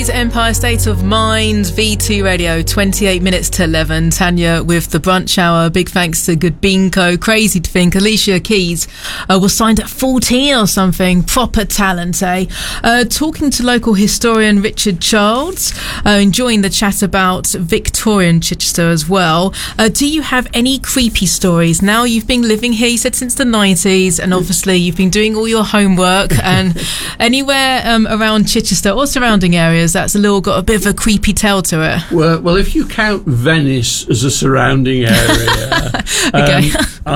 Empire State of Mind, V2 Radio, 28 minutes to 11. Tanya with the brunch hour. Big thanks to Good Bingo. Crazy to think Alicia Keys was signed at 14 or something. Proper talent, eh? Talking to local historian Richard Childs, enjoying the chat about Victorian Chichester as well. Do you have any creepy stories? Now you've been living here, you said, since the 90s, and obviously you've been doing all your homework, and anywhere around Chichester or surrounding areas that's got a bit of a creepy tale to it. Well, if you count Venice as a surrounding area, okay.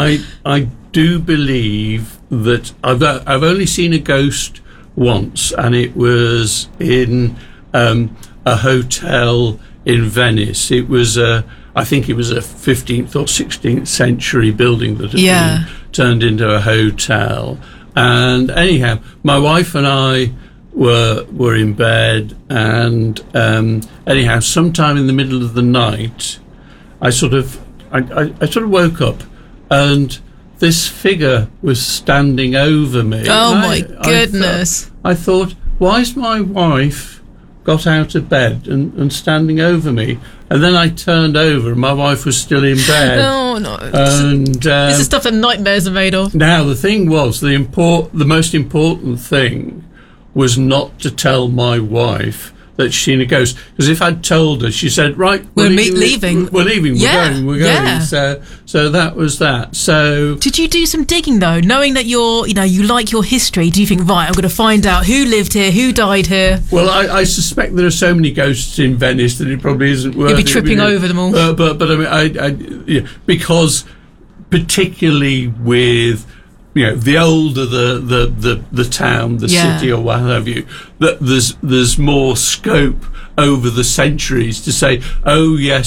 I do believe that I've only seen a ghost once, and it was in a hotel in Venice. It was I think it was a 15th or 16th century building that had been turned into a hotel. And anyhow, my wife and I were in bed, and anyhow, sometime in the middle of the night, I sort of woke up, and this figure was standing over me. Oh my goodness! I thought, why's my wife got out of bed and standing over me? And then I turned over, and my wife was still in bed. Oh no! And this is stuff that nightmares are made of. Now the thing was, the most important thing was not to tell my wife that she'd seen a ghost, because if I'd told her, she said, "Right, we're leaving, we're going." Yeah. So that was that. So did you do some digging though, knowing that you like your history? Do you think, right, I'm going to find out who lived here, who died here? Well, I suspect there are so many ghosts in Venice that it probably isn't worth. You'd be tripping over them all. But I mean, because particularly with, the older the town, the city, or what have you, that there's more scope over the centuries to say, oh yes,